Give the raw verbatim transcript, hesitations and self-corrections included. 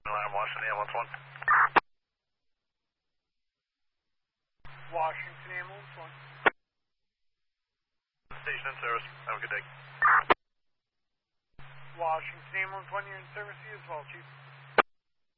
I'm Washington Ambulance one. Washington Ambulance one. Station in service. Have a good day. Washington Ambulance one, you're in service as well, Chief.